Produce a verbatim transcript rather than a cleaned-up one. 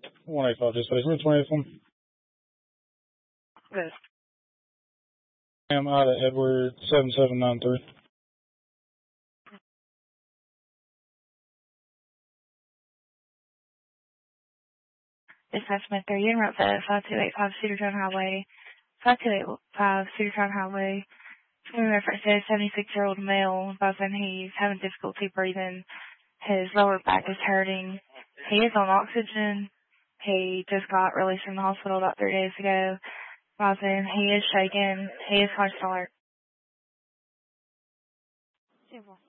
one eight five, just space. Where's the twentieth one? Good. I'm out of Edward seven seven nine three. Dispatch Metro, you're en route to five two eight five Cedartown Highway. five two eight five Cedartown Highway. Family reference says seventy-six-year-old male, advising he's having difficulty breathing. His lower back is hurting. He is on oxygen. He just got released from the hospital about three days ago. Advising he is shaking. He is conscious alert.